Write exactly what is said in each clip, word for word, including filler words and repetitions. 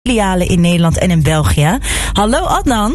filialen in Nederland en in België. Hallo Adnan.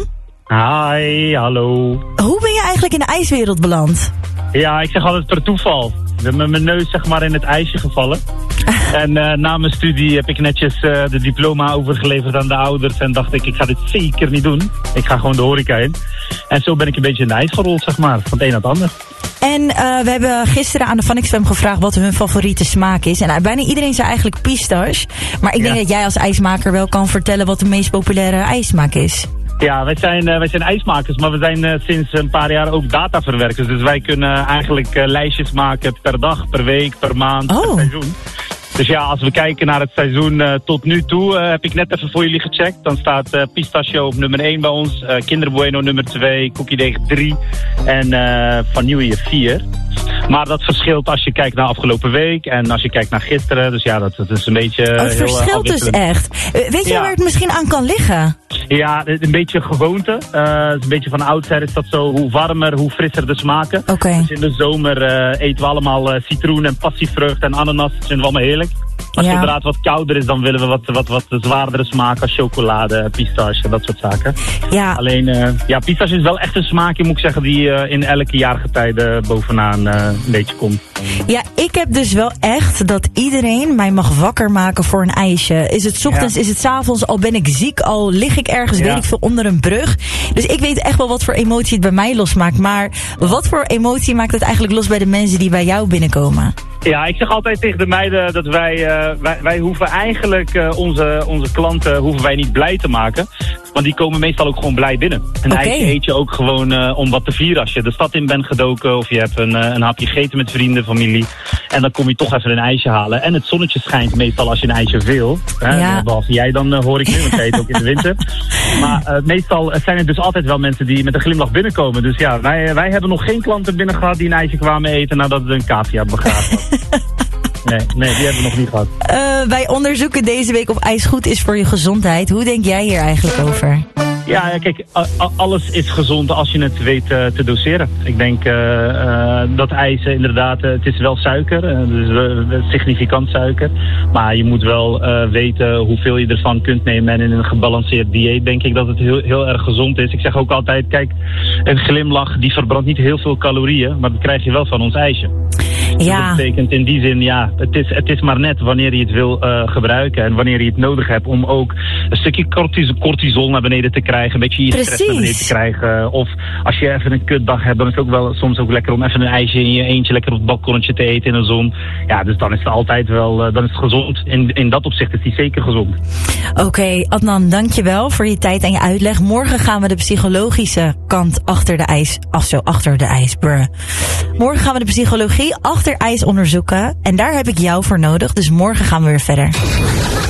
Hi, hallo. Hoe ben je eigenlijk in de ijswereld beland? Ja, ik zeg altijd per toeval. Ik ben met mijn neus zeg maar in het ijsje gevallen. En uh, na mijn studie heb ik netjes uh, de diploma overgeleverd aan de ouders. En dacht ik, ik ga dit zeker niet doen. Ik ga gewoon de horeca in. En zo ben ik een beetje in de ijs gerold, zeg maar. Van het een naar het ander. En uh, we hebben gisteren aan de Van X F M gevraagd wat hun favoriete smaak is. En uh, bijna iedereen zei eigenlijk pistache. Maar ik denk ja. dat jij als ijsmaker wel kan vertellen wat de meest populaire ijsmaak is. Ja, wij zijn, uh, wij zijn ijsmakers, maar we zijn uh, sinds een paar jaar ook dataverwerkers. Dus wij kunnen eigenlijk uh, lijstjes maken per dag, per week, per maand, oh. per seizoen. Dus ja, als we kijken naar het seizoen uh, tot nu toe, uh, heb ik net even voor jullie gecheckt. Dan staat uh, Pistachio op nummer één bij ons, uh, Kinder Bueno nummer twee, Cookie Deeg drie en uh, Vanille vier. Maar dat verschilt als je kijkt naar afgelopen week en als je kijkt naar gisteren. Dus ja, dat, dat is een beetje... Oh, het heel, verschilt uh, dus echt. Uh, weet je ja. waar het misschien aan kan liggen? Ja, een beetje gewoonte. Uh, een beetje van oudsher is dat zo. Hoe warmer, hoe frisser de smaken. Okay. Dus in de zomer uh, eten we allemaal uh, citroen en passievrucht en ananas. Dat vinden we allemaal heerlijk. Maar ja. zodra het wat kouder is, dan willen we wat, wat, wat zwaardere smaken als chocolade, pistache, dat soort zaken. Ja. Alleen, uh, ja, pistache is wel echt een smaakje, moet ik zeggen, die uh, in elke jaargetijde bovenaan uh, een beetje komt. Ja, ik heb dus wel echt dat iedereen mij mag wakker maken voor een ijsje. Is het 's ochtends, ja. is het 's avonds, al ben ik ziek, al lig ik ergens, ja. weet ik veel, onder een brug. Dus ik weet echt wel wat voor emotie het bij mij losmaakt. Maar wat voor emotie maakt het eigenlijk los bij de mensen die bij jou binnenkomen? Ja, ik zeg altijd tegen de meiden dat wij, uh, wij, wij hoeven eigenlijk uh, onze, onze klanten hoeven wij niet blij te maken. Want die komen meestal ook gewoon blij binnen. En okay. ijsje eet je ook gewoon uh, om wat te vieren als je de stad in bent gedoken. Of je hebt een, uh, een hapje gegeten met vrienden, familie. En dan kom je toch even een ijsje halen. En het zonnetje schijnt meestal als je een ijsje wil. Hè? Ja. Behalve jij dan uh, hoor ik nu, want jij eet ook in de winter. Maar uh, meestal zijn er dus altijd wel mensen die met een glimlach binnenkomen. Dus ja, wij, wij hebben nog geen klanten binnen gehad die een ijsje kwamen eten nadat we een cavia begraven hadden. Nee, nee, die hebben we nog niet gehad. Uh, wij onderzoeken deze week of ijs goed is voor je gezondheid. Hoe denk jij hier eigenlijk over? Ja, kijk, alles is gezond als je het weet uh, te doseren. Ik denk uh, uh, dat ijs uh, inderdaad, uh, het is wel suiker, uh, dus uh, significant suiker. Maar je moet wel uh, weten hoeveel je ervan kunt nemen. En in een gebalanceerd dieet denk ik dat het heel, heel erg gezond is. Ik zeg ook altijd, kijk, een glimlach die verbrandt niet heel veel calorieën, maar dat krijg je wel van ons ijsje. Ja. Dat betekent in die zin, ja, het is, het is maar net wanneer je het wil uh, gebruiken en wanneer je het nodig hebt om ook een stukje cortisol, cortisol naar beneden te krijgen, een beetje je Precies. stress naar beneden te krijgen. Of als je even een kutdag hebt, dan is het ook wel soms ook lekker om even een ijsje in je eentje lekker op het balkonnetje te eten in de zon. Ja, dus dan is het altijd wel, uh, dan is het gezond. In, in dat opzicht is die zeker gezond. Oké, okay, Adnan, dankjewel voor je tijd en je uitleg. Morgen gaan we de psychologische kant achter de ijs, of zo, achter de ijs, bruh. Morgen gaan we de psychologie achter ijs onderzoeken. En daar heb ik jou voor nodig. Dus morgen gaan we weer verder.